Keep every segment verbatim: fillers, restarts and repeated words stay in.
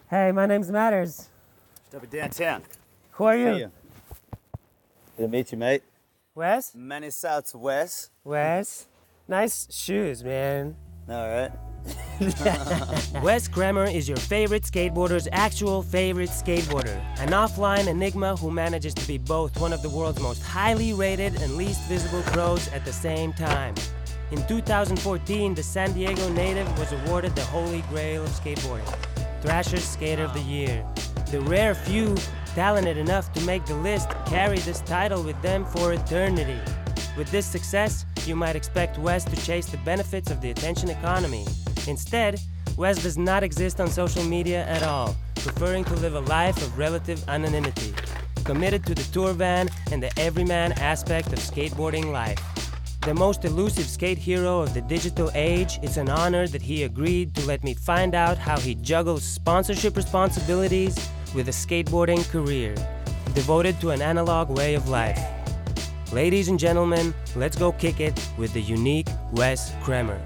Hey, my name's Matters. Up at downtown. Who are you? See you. Good to meet you, mate. Wes? Many souths Wes. Wes? Nice shoes, man. All right. Wes Kremer is your favorite skateboarder's actual favorite skateboarder. An offline enigma who manages to be both one of the world's most highly rated and least visible pros at the same time. In two thousand fourteen, the San Diego native was awarded the holy grail of skateboarding, Thrasher's Skater of the Year. The rare few talented enough to make the list carry this title with them for eternity. With this success, you might expect Wes to chase the benefits of the attention economy. Instead, Wes does not exist on social media at all, preferring to live a life of relative anonymity, committed to the tour van and the everyman aspect of skateboarding life. The most elusive skate hero of the digital age, it's an honor that he agreed to let me find out how he juggles sponsorship responsibilities with a skateboarding career, devoted to an analog way of life. Ladies and gentlemen, let's go kick it with the unique Wes Kremer.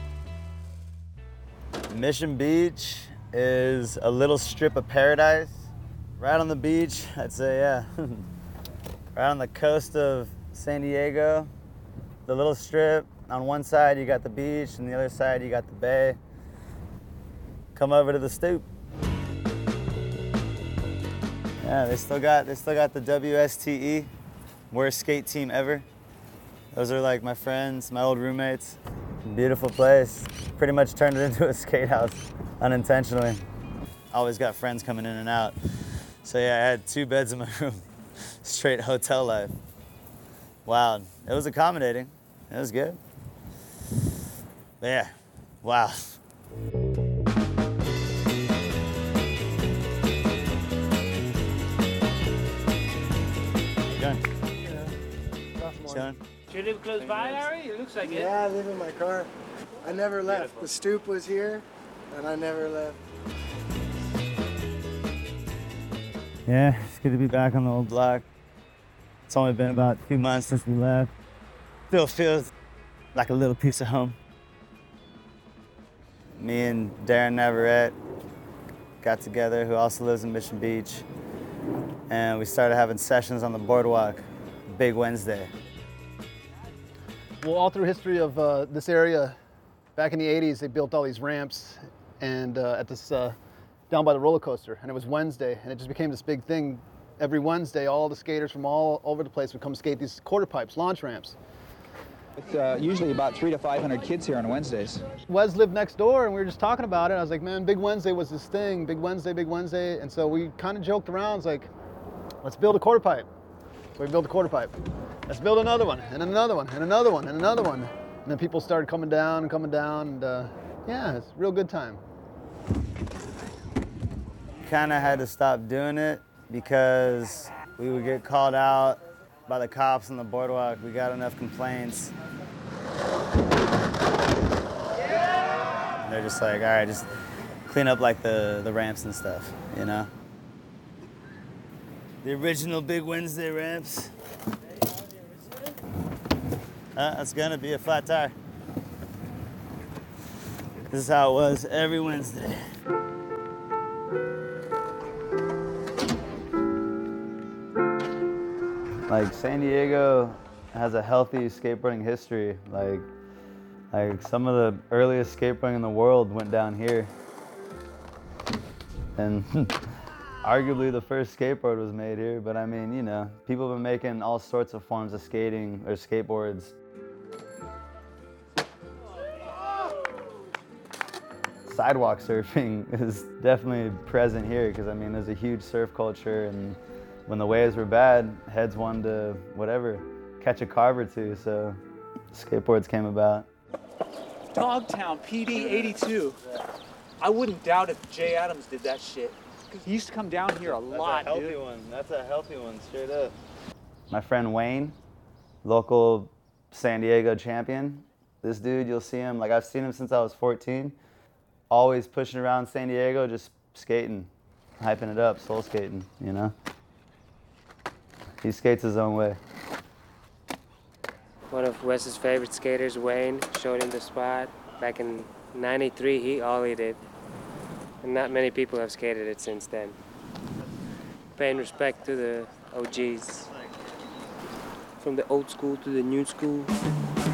Mission Beach is a little strip of paradise. Right on the beach, I'd say, yeah. Right on the coast of San Diego. The little strip, on one side you got the beach, and the other side you got the bay. Come over to the Stoop. Yeah, they still got they still got the W S T E, worst skate team ever. Those are like my friends, my old roommates. Beautiful place. Pretty much turned it into a skate house unintentionally. Always got friends coming in and out. So yeah, I had two beds in my room. Straight hotel life. Wow, it was accommodating. It was good. But yeah, wow. Chilling. Do you live close by, Ari? It looks like it. Yeah, I live in my car. I never left. Beautiful. The Stoop was here, and I never left. Yeah, it's good to be back on the old block. It's only been about two months since we left. Still feels like a little piece of home. Me and Darren Navarrete got together, who also lives in Mission Beach, and we started having sessions on the boardwalk, Big Wednesday. Well, all through history of uh, this area, back in the eighties, they built all these ramps and uh, at this, uh, down by the roller coaster, and it was Wednesday, and it just became this big thing. Every Wednesday, all the skaters from all over the place would come skate these quarter pipes, launch ramps. It's uh, usually about three to five hundred kids here on Wednesdays. Wes lived next door, and we were just talking about it. I was like, man, Big Wednesday was this thing, Big Wednesday, Big Wednesday. And so we kind of joked around, it's like, let's build a quarter pipe. So we built a quarter pipe. Let's build another one, and another one, and another one, and another one. And then people started coming down and coming down, and uh, yeah, it's a real good time. Kind of had to stop doing it because we would get called out by the cops on the boardwalk. We got enough complaints. And they're just like, all right, just clean up like the, the ramps and stuff, you know? The original Big Wednesday ramps. Uh, that's gonna be a flat tire. This is how it was every Wednesday. Like, San Diego has a healthy skateboarding history. Like, like some of the earliest skateboarding in the world went down here. And arguably the first skateboard was made here, but I mean, you know, people have been making all sorts of forms of skating or skateboards. Sidewalk surfing is definitely present here because I mean, there's a huge surf culture, and when the waves were bad, heads wanted to, whatever, catch a carve or two, so skateboards came about. Dogtown P D eighty-two. I wouldn't doubt if Jay Adams did that shit. Cause he used to come down here a lot, That's a healthy dude. one. That's a healthy one, straight up. My friend Wayne, local San Diego champion. This dude, you'll see him, like I've seen him since I was fourteen. Always pushing around San Diego, just skating, hyping it up, soul skating, you know? He skates his own way. One of Wes's favorite skaters, Wayne, showed him the spot. Back in ninety-three, he ollied it. And not many people have skated it since then. Paying respect to the O Gs. From the old school to the new school.